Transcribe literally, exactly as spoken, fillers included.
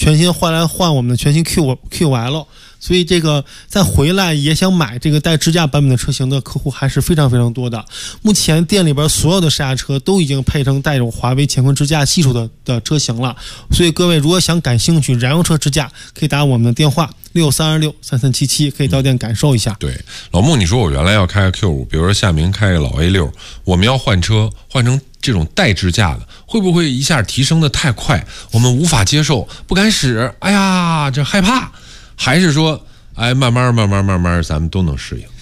全新换来换我们的全新 Q Q L。所以这个再回来也想买这个带支架版本的车型的客户还是非常非常多的。目前店里边所有的试驾车都已经配成带有华为乾坤支架系数的的车型了。所以各位如果想感兴趣燃油车支架，可以打我们的电话六三二六三三七七，可以到店感受一下。 对，老穆，你说我原来要开个 Q 五，比如说夏明开个老 A 六，我们要换车换成这种带支架的，会不会一下提升的太快，我们无法接受，不敢使？哎呀，这害怕。还是说，哎，慢慢慢慢慢慢，咱们都能适应。